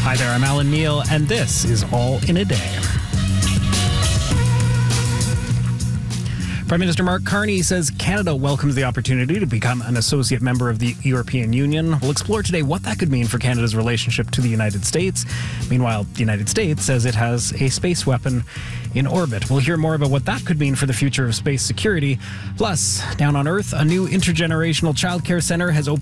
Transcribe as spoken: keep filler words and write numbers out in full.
Hi there, I'm Alan Neal, and this is All in a Day. Prime Minister Mark Carney says Canada welcomes the opportunity to become an associate member of the European Union. We'll explore today what that could mean for Canada's relationship to the United States. Meanwhile, the United States says it has a space weapon in orbit. We'll hear more about what that could mean for the future of space security. Plus, down on Earth, a new intergenerational childcare centre has opened